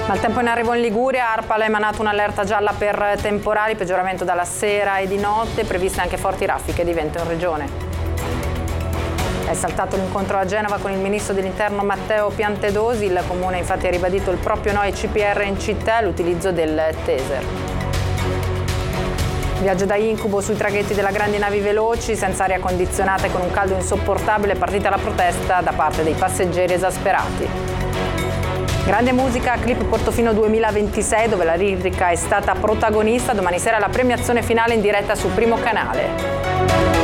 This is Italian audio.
Maltempo in arrivo in Liguria, ARPAL ha emanato un'allerta gialla per temporali, peggioramento dalla sera e di notte, previste anche forti raffiche di vento in regione. È saltato l'incontro a Genova con il ministro dell'Interno Matteo Piantedosi, il comune infatti ha ribadito il proprio no ai CPR in città e l'utilizzo del taser. Viaggio da incubo sui traghetti della grandi navi veloci, senza aria condizionata e con un caldo insopportabile è partita la protesta da parte dei passeggeri esasperati. Grande musica, clip Portofino 2026 dove la lirica è stata protagonista, domani sera la premiazione finale in diretta su Primo Canale.